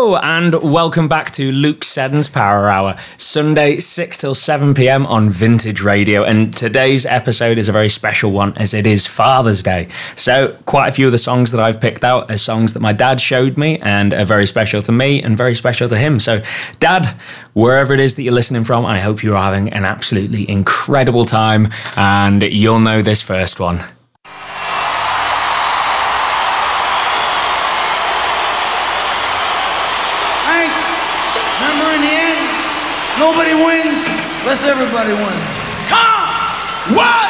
Hello and welcome back to Luke Seddon's Power Hour, Sunday 6 till 7 p.m. on Vintage Radio, and today's episode is a very special one as it is Father's Day. So quite a few of the songs that I've picked out are songs that my dad showed me and are very special to me and very special to him. So Dad, wherever it is that you're listening from, I hope you're having an absolutely incredible time, and you'll know this first one. Remember, in the end, nobody wins unless everybody wins. Come on! What?